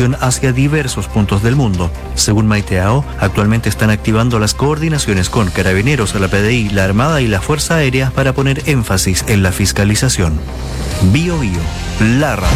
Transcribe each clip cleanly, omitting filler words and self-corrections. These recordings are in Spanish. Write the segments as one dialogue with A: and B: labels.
A: circulación hacia diversos puntos del mundo. Según Maiteao, actualmente están activando las coordinaciones con Carabineros, la PDI, la Armada y la Fuerza Aérea para poner énfasis en la fiscalización. Bio Bio, la radio.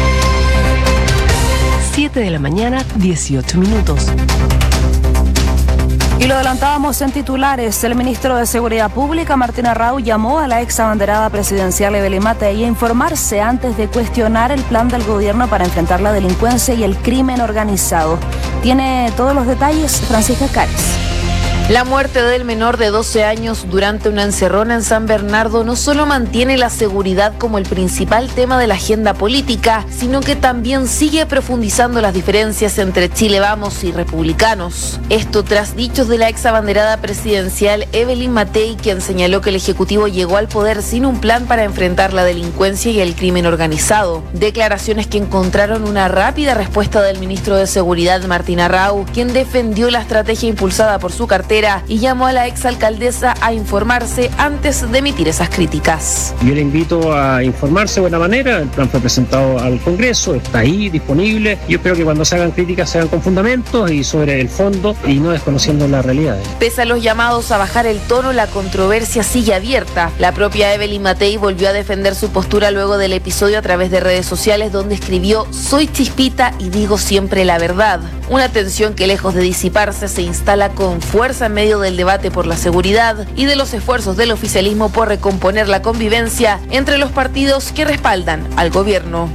B: 7 de la mañana, 18 minutos.
C: Y lo adelantábamos en titulares. El ministro de Seguridad Pública, Martín Arrau, llamó a la ex abanderada presidencial Evelyn Matei a informarse antes de cuestionar el plan del gobierno para enfrentar la delincuencia y el crimen organizado. Tiene todos los detalles Francisca Cares.
D: La muerte del menor de 12 años durante una encerrona en San Bernardo no solo mantiene la seguridad como el principal tema de la agenda política, sino que también sigue profundizando las diferencias entre Chile Vamos y republicanos. Esto tras dichos de la ex abanderada presidencial Evelyn Matei, quien señaló que el Ejecutivo llegó al poder sin un plan para enfrentar la delincuencia y el crimen organizado. Declaraciones que encontraron una rápida respuesta del ministro de Seguridad, Martín Arrau, quien defendió la estrategia impulsada por su cartera y llamó a la exalcaldesa a informarse antes de emitir esas críticas.
E: Yo le invito a informarse de buena manera. El plan fue presentado al Congreso, está ahí disponible. Yo espero que cuando se hagan críticas se hagan con fundamentos y sobre el fondo y no desconociendo la realidad.
D: Pese a los llamados a bajar el tono, la controversia sigue abierta. La propia Evelyn Matei volvió a defender su postura luego del episodio a través de redes sociales, donde escribió: "Soy chispita y digo siempre la verdad". Una tensión que, lejos de disiparse, se instala con fuerza en medio del debate por la seguridad y de los esfuerzos del oficialismo por recomponer la convivencia entre los partidos que respaldan al gobierno.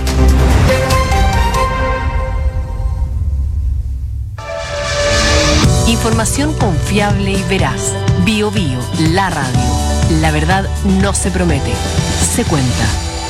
B: Información confiable y veraz. Bio Bio, la radio. La verdad no se promete, se cuenta.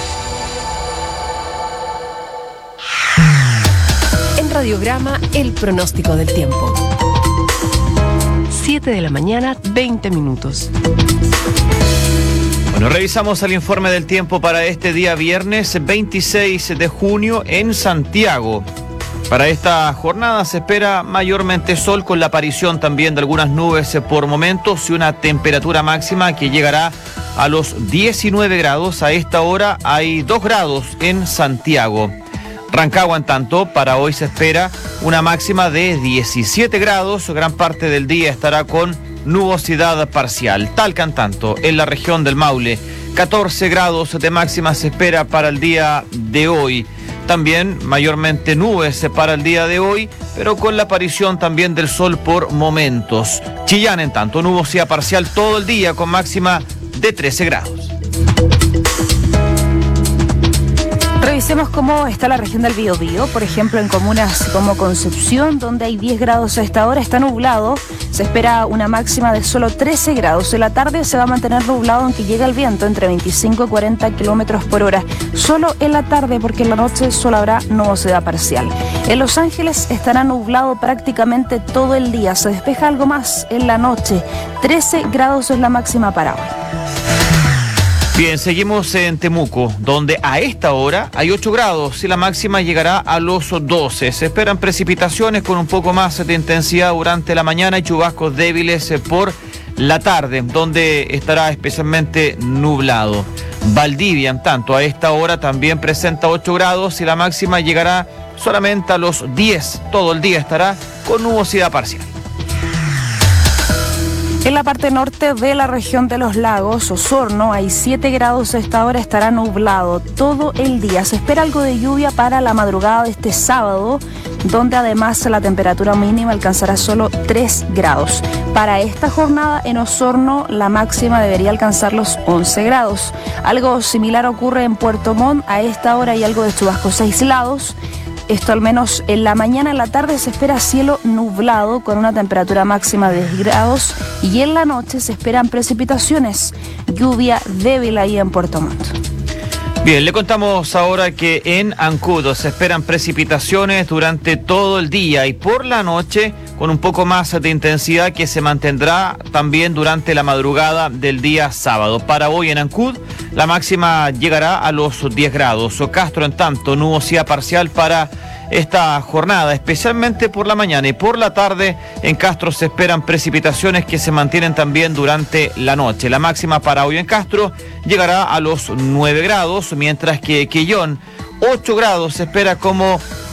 B: En Radiograma, el pronóstico del tiempo. 7 de la mañana, 20 minutos.
F: Bueno, revisamos el informe del tiempo para este día viernes 26 de junio en Santiago. Para esta jornada se espera mayormente sol, con la aparición también de algunas nubes por momentos y una temperatura máxima que llegará a los 19 grados. A esta hora hay 2 grados en Santiago. Rancagua, en tanto, para hoy se espera una máxima de 17 grados. Gran parte del día estará con nubosidad parcial. Talca, en tanto, en la región del Maule, 14 grados de máxima se espera para el día de hoy. También mayormente nubes para el día de hoy, pero con la aparición también del sol por momentos. Chillán, en tanto, nubosidad parcial todo el día con máxima de 13 grados.
C: Revisemos cómo está la región del Biobío. Por ejemplo, en comunas como Concepción, donde hay 10 grados a esta hora, está nublado. Se espera una máxima de solo 13 grados. En la tarde se va a mantener nublado, aunque llega el viento entre 25 y 40 kilómetros por hora. Solo en la tarde, porque en la noche solo habrá nubosidad parcial. En Los Ángeles estará nublado prácticamente todo el día. Se despeja algo más en la noche. 13 grados es la máxima para hoy.
F: Bien, seguimos en Temuco, donde a esta hora hay 8 grados y la máxima llegará a los 12. Se esperan precipitaciones con un poco más de intensidad durante la mañana y chubascos débiles por la tarde, donde estará especialmente nublado. Valdivia, en tanto, a esta hora también presenta 8 grados y la máxima llegará solamente a los 10. Todo el día estará con nubosidad parcial.
C: En la parte norte de la región de los lagos, Osorno, hay 7 grados a esta hora, estará nublado todo el día. Se espera algo de lluvia para la madrugada de este sábado, donde además la temperatura mínima alcanzará solo 3 grados. Para esta jornada en Osorno, la máxima debería alcanzar los 11 grados. Algo similar ocurre en Puerto Montt. A esta hora hay algo de chubascos aislados. Esto al menos en la mañana. En la tarde se espera cielo nublado con una temperatura máxima de 10 grados y en la noche se esperan precipitaciones, lluvia débil ahí en Puerto Montt.
F: Bien, le contamos ahora que en Ancud se esperan precipitaciones durante todo el día y por la noche con un poco más de intensidad que se mantendrá también durante la madrugada del día sábado. Para hoy en Ancud la máxima llegará a los 10 grados. Castro, en tanto, nubosidad parcial para esta jornada, especialmente por la mañana y por la tarde. En Castro se esperan precipitaciones que se mantienen también durante la noche. La máxima para hoy en Castro llegará a los 9 grados, mientras que Quillón, 8 grados se espera como